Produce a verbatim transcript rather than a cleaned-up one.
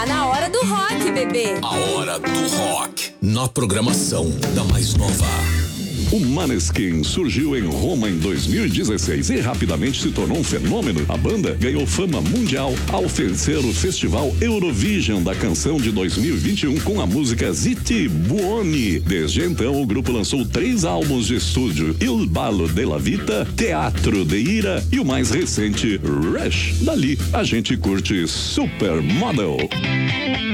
Tá na hora do rock, bebê. A hora do rock. Na programação da mais nova. O Maneskin surgiu em Roma em dois mil e dezesseis e rapidamente se tornou um fenômeno. A banda ganhou fama mundial ao vencer o Festival Eurovision da Canção de dois mil e vinte e um com a música Zitti Buoni. Desde então, o grupo lançou três álbuns de estúdio: Il Ballo della Vita, Teatro de Ira e o mais recente, Rush. Dali, a gente curte Supermodel.